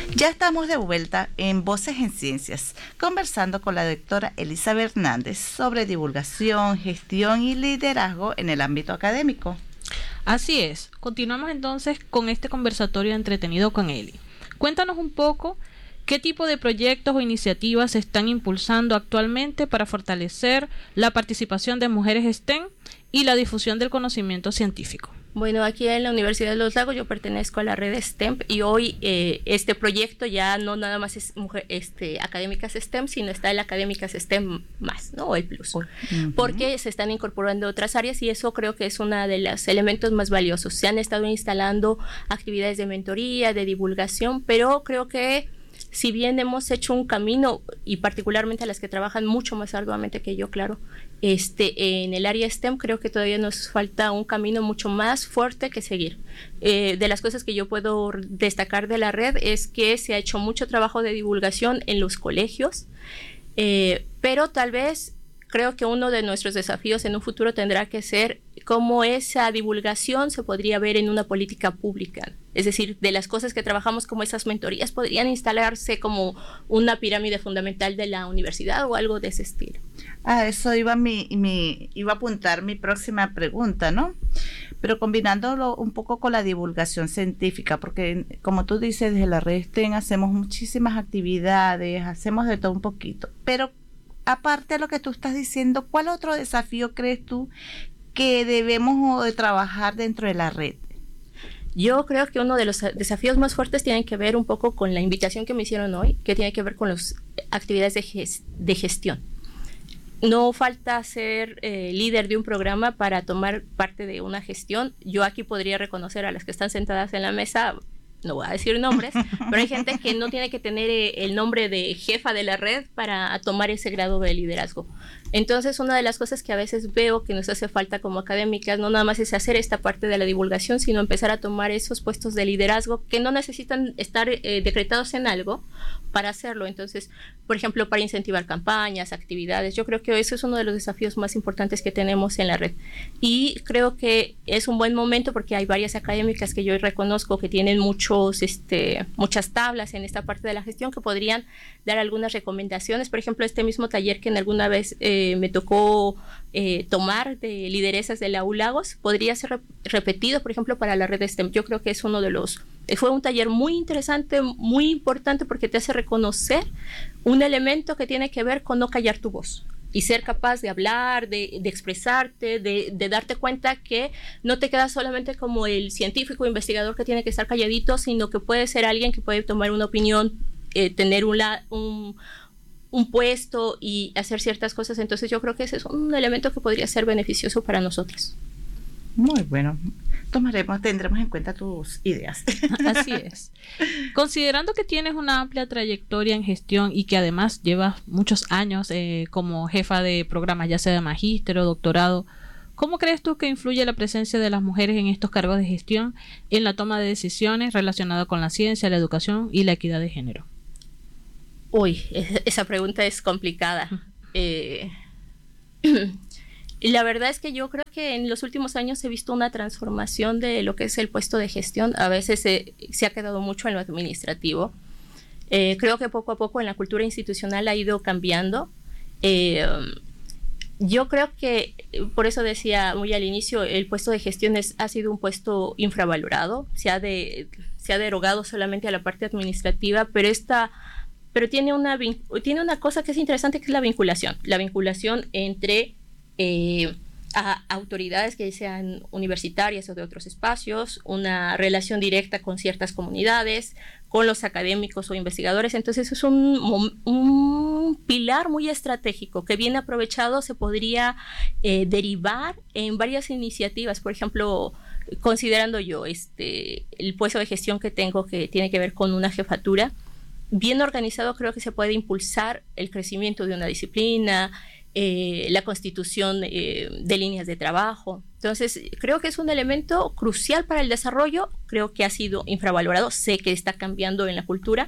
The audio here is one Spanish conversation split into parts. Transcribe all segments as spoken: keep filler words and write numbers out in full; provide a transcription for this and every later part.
Ya estamos de vuelta en Voces en Ciencias, conversando con la doctora Elizabeth Hernández sobre divulgación, gestión y liderazgo en el ámbito académico. Así es, continuamos entonces con este conversatorio entretenido con Eli. Cuéntanos un poco qué tipo de proyectos o iniciativas se están impulsando actualmente para fortalecer la participación de mujeres STEM y la difusión del conocimiento científico. Bueno, aquí en la Universidad de Los Lagos yo pertenezco a la red STEM y hoy eh, este proyecto ya no nada más es mujer, este, académicas STEM, sino está el académicas STEM más, ¿no? O el plus, uh-huh. Porque se están incorporando otras áreas y eso creo que es uno de los elementos más valiosos. Se han estado instalando actividades de mentoría, de divulgación, pero creo que si bien hemos hecho un camino, y particularmente a las que trabajan mucho más arduamente que yo, claro, este, en el área STEM, creo que todavía nos falta un camino mucho más fuerte que seguir. Eh, de las cosas que yo puedo destacar de la red es que se ha hecho mucho trabajo de divulgación en los colegios, eh, pero tal vez creo que uno de nuestros desafíos en un futuro tendrá que ser cómo esa divulgación se podría ver en una política pública. Es decir, de las cosas que trabajamos como esas mentorías podrían instalarse como una pirámide fundamental de la universidad o algo de ese estilo. Ah, eso iba, mi, mi, iba a apuntar mi próxima pregunta, ¿no? Pero combinándolo un poco con la divulgación científica, porque como tú dices, desde la red STEM hacemos muchísimas actividades, hacemos de todo un poquito, pero aparte de lo que tú estás diciendo, ¿cuál otro desafío crees tú que debemos de trabajar dentro de la red? Yo creo que uno de los desafíos más fuertes tiene que ver un poco con la invitación que me hicieron hoy, que tiene que ver con las actividades de, gest- de gestión. No falta ser eh, líder de un programa para tomar parte de una gestión. Yo aquí podría reconocer a las que están sentadas en la mesa, no voy a decir nombres, pero hay gente que no tiene que tener eh, el nombre de jefa de la red para tomar ese grado de liderazgo. Entonces, una de las cosas que a veces veo que nos hace falta como académicas, no nada más es hacer esta parte de la divulgación, sino empezar a tomar esos puestos de liderazgo que no necesitan estar eh, decretados en algo para hacerlo. Entonces, por ejemplo, para incentivar campañas, actividades, yo creo que eso es uno de los desafíos más importantes que tenemos en la red. Y creo que es un buen momento porque hay varias académicas que yo reconozco que tienen muchos, este, muchas tablas en esta parte de la gestión que podrían dar algunas recomendaciones. Por ejemplo, este mismo taller que en alguna vez eh, me tocó eh, tomar de lideresas de la U Lagos, podría ser re- repetido, por ejemplo, para la red STEM. Yo creo que es uno de los... Fue un taller muy interesante, muy importante porque te hace reconocer un elemento que tiene que ver con no callar tu voz y ser capaz de hablar, de, de expresarte, de, de darte cuenta que no te quedas solamente como el científico investigador que tiene que estar calladito, sino que puede ser alguien que puede tomar una opinión, eh, tener un, la, un, un puesto y hacer ciertas cosas. Entonces yo creo que ese es un elemento que podría ser beneficioso para nosotros. Muy bueno. Tomaremos, tendremos en cuenta tus ideas. Así es. Considerando que tienes una amplia trayectoria en gestión y que además llevas muchos años eh, como jefa de programas, ya sea de magíster o doctorado, ¿cómo crees tú que influye la presencia de las mujeres en estos cargos de gestión en la toma de decisiones relacionadas con la ciencia, la educación y la equidad de género? Uy, esa pregunta es complicada. Eh... La verdad es que yo creo que en los últimos años he visto una transformación de lo que es el puesto de gestión. A veces se, se ha quedado mucho en lo administrativo. Eh, creo que poco a poco en la cultura institucional ha ido cambiando. Eh, yo creo que, por eso decía muy al inicio, el puesto de gestión es, ha sido un puesto infravalorado. Se ha, de, se ha derogado solamente a la parte administrativa, pero esta... pero tiene una, tiene una cosa que es interesante, que es la vinculación. La vinculación entre... Eh, a autoridades que sean universitarias o de otros espacios, una relación directa con ciertas comunidades, con los académicos o investigadores. Entonces es un, un pilar muy estratégico que bien aprovechado se podría eh, derivar en varias iniciativas. Por ejemplo, considerando yo este, el puesto de gestión que tengo, que tiene que ver con una jefatura, bien organizado creo que se puede impulsar el crecimiento de una disciplina, Eh, la constitución eh, de líneas de trabajo. Entonces, creo que es un elemento crucial para el desarrollo, creo que ha sido infravalorado, sé que está cambiando en la cultura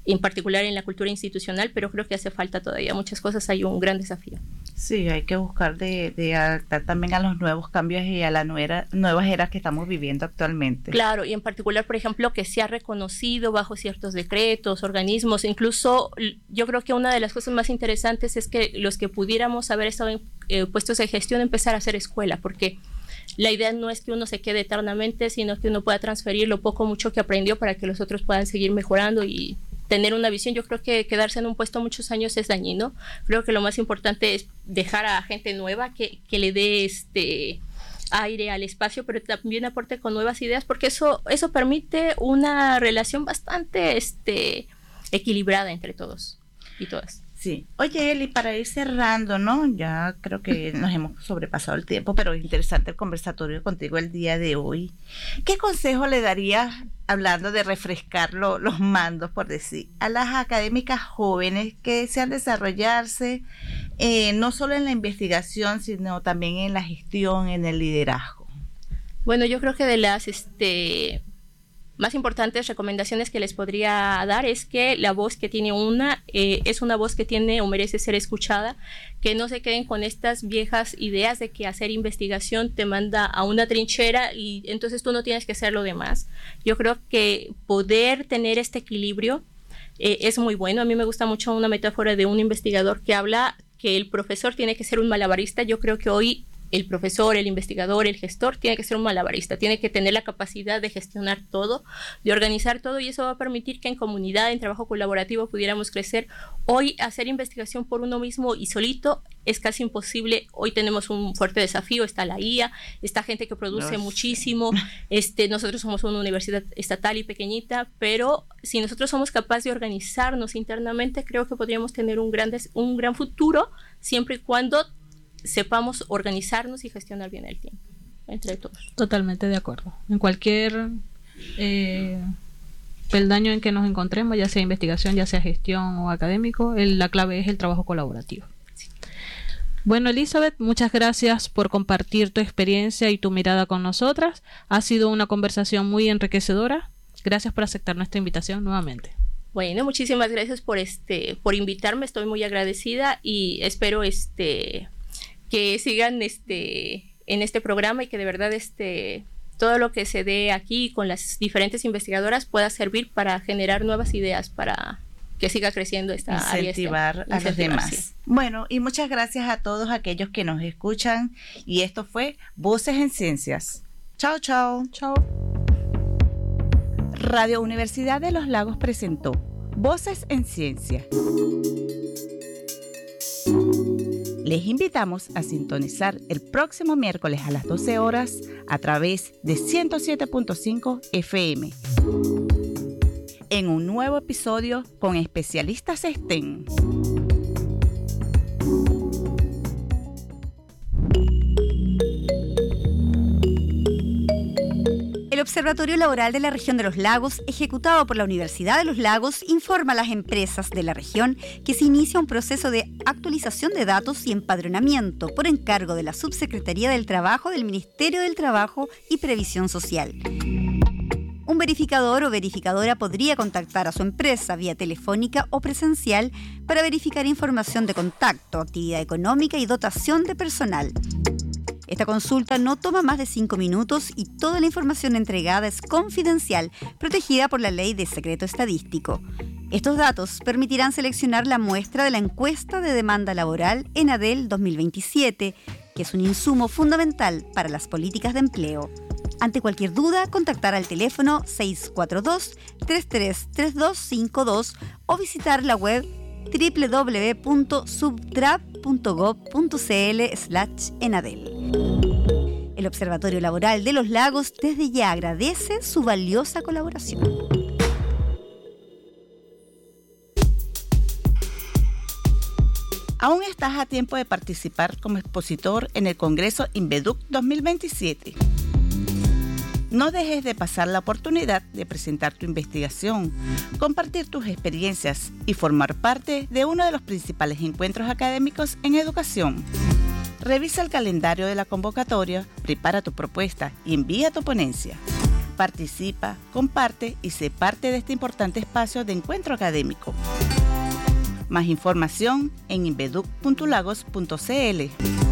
en particular en la cultura institucional, pero creo que hace falta todavía muchas cosas, hay un gran desafío. Sí, hay que buscar de, de adaptar también a los nuevos cambios y a las nueva, nuevas eras que estamos viviendo actualmente. Claro, y en particular, por ejemplo, que se ha reconocido bajo ciertos decretos, organismos, incluso yo creo que una de las cosas más interesantes es que los que pudiéramos haber estado en eh, puestos de gestión empezar a hacer escuela, porque la idea no es que uno se quede eternamente, sino que uno pueda transferir lo poco o mucho que aprendió para que los otros puedan seguir mejorando y tener una visión. Yo creo que quedarse en un puesto muchos años es dañino. Creo que lo más importante es dejar a gente nueva que, que le dé este aire al espacio, pero también aporte con nuevas ideas, porque eso, eso permite una relación bastante este, equilibrada entre todos y todas. Sí. Oye, Eli, para ir cerrando, ¿no? Ya creo que nos hemos sobrepasado el tiempo, pero interesante el conversatorio contigo el día de hoy. ¿Qué consejo le darías, hablando de refrescar lo, los mandos, por decir, a las académicas jóvenes que desean desarrollarse eh, no solo en la investigación, sino también en la gestión, en el liderazgo? Bueno, yo creo que de las este más importantes recomendaciones que les podría dar es que la voz que tiene una eh, es una voz que tiene o merece ser escuchada, que no se queden con estas viejas ideas de que hacer investigación te manda a una trinchera y entonces tú no tienes que hacer lo demás. Yo creo que poder tener este equilibrio eh, es muy bueno. A mí me gusta mucho una metáfora de un investigador que habla que el profesor tiene que ser un malabarista. Yo creo que hoy el profesor, el investigador, el gestor tiene que ser un malabarista, tiene que tener la capacidad de gestionar todo, de organizar todo, y eso va a permitir que en comunidad, en trabajo colaborativo pudiéramos crecer. Hoy hacer investigación por uno mismo y solito es casi imposible. Hoy tenemos un fuerte desafío, está la I A, está gente que produce no, muchísimo, este, nosotros somos una universidad estatal y pequeñita, pero si nosotros somos capaces de organizarnos internamente, creo que podríamos tener un gran, des- un gran futuro, siempre y cuando sepamos organizarnos y gestionar bien el tiempo entre todos. Totalmente de acuerdo. En cualquier eh, peldaño en que nos encontremos, ya sea investigación, ya sea gestión o académico, el, la clave es el trabajo colaborativo. Sí. Bueno, Elizabeth, muchas gracias por compartir tu experiencia y tu mirada con nosotras. Ha sido una conversación muy enriquecedora. Gracias por aceptar nuestra invitación nuevamente. Bueno, muchísimas gracias por este por invitarme. Estoy muy agradecida y espero este que sigan este en este programa y que de verdad este todo lo que se dé aquí con las diferentes investigadoras pueda servir para generar nuevas ideas para que siga creciendo esta área. Incentivar a los demás. Sí. Bueno, y muchas gracias a todos aquellos que nos escuchan, y esto fue Voces en Ciencias. Chao, chao. Chao. Radio Universidad de los Lagos presentó Voces en Ciencia. Les invitamos a sintonizar el próximo miércoles a las doce horas a través de ciento siete punto cinco F M en un nuevo episodio con especialistas STEM. El Observatorio Laboral de la Región de los Lagos, ejecutado por la Universidad de los Lagos, informa a las empresas de la región que se inicia un proceso de actualización de datos y empadronamiento por encargo de la Subsecretaría del Trabajo del Ministerio del Trabajo y Previsión Social. Un verificador o verificadora podría contactar a su empresa vía telefónica o presencial para verificar información de contacto, actividad económica y dotación de personal. Esta consulta no toma más de cinco minutos y toda la información entregada es confidencial, protegida por la Ley de Secreto Estadístico. Estos datos permitirán seleccionar la muestra de la encuesta de demanda laboral ENADEL dos mil veintisiete, que es un insumo fundamental para las políticas de empleo. Ante cualquier duda, contactar al teléfono seis cuatro dos, tres tres tres dos cinco dos o visitar la web doble u doble u doble u punto subtrap punto gob punto cl slash enadel. El Observatorio Laboral de los Lagos desde ya agradece su valiosa colaboración. Aún estás a tiempo de participar como expositor en el Congreso INVEDUC dos mil veintisiete. No dejes de pasar la oportunidad de presentar tu investigación, compartir tus experiencias y formar parte de uno de los principales encuentros académicos en educación. Revisa el calendario de la convocatoria, prepara tu propuesta y envía tu ponencia. Participa, comparte y sé parte de este importante espacio de encuentro académico. Más información en inveduc punto lagos punto c l.